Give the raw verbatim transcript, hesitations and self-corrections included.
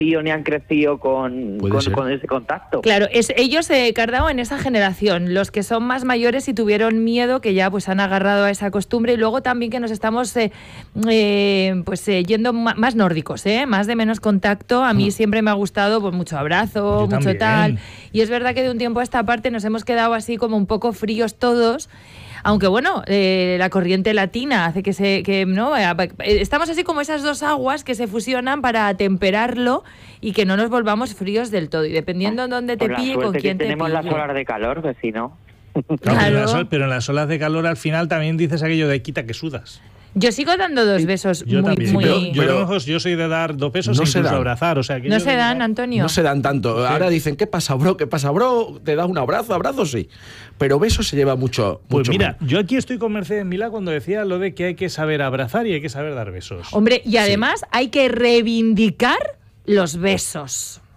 ni han crecido con, con, con ese contacto. Claro, es ellos, eh, Cardao, en esa generación, los que son más mayores y tuvieron miedo, que ya pues han agarrado a esa costumbre, y luego también que nos estamos eh, eh, pues eh, yendo ma- más nórdicos, eh, más de menos contacto. A mí mm. siempre me ha gustado pues mucho abrazo, Yo mucho también. tal, y es verdad que de un tiempo a esta parte nos hemos quedado así como un poco fríos todos. Aunque bueno, eh, la corriente latina hace que se... que no estamos así como esas dos aguas que se fusionan para atemperarlo y que no nos volvamos fríos del todo. Y dependiendo de dónde te pille, con quién te pille. Tenemos las olas de calor, pues si no... Claro. Pero, en las, pero en las olas de calor al final también dices aquello de quita que sudas. Yo sigo dando dos besos yo muy... También. muy... Yo, yo, yo, yo soy de dar dos besos no e incluso abrazar. O sea, que no se dan, dar... Antonio. No se dan tanto. Ahora dicen, ¿qué pasa, bro? ¿Qué pasa, bro? ¿Te das un abrazo? ¿Abrazo? Sí. Pero besos se lleva mucho, pues mucho mira, menos. Yo aquí estoy con Mercedes Milá cuando decía lo de que hay que saber abrazar y hay que saber dar besos. Hombre, y además sí. hay que reivindicar los besos.